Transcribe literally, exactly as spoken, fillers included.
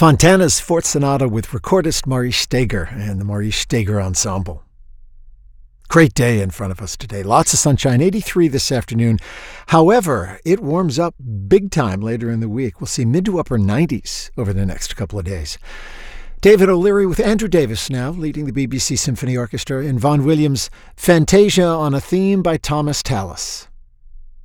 Fontana's Fourth Sonata with recordist Maurice Steger and the Maurice Steger Ensemble. Great day in front of us today. Lots of sunshine, eighty-three this afternoon. However, it warms up big time later in the week. We'll see mid to upper nineties over the next couple of days. David O'Leary with Andrew Davis now, leading the B B C Symphony Orchestra in Vaughan Williams' Fantasia on a Theme by Thomas Tallis.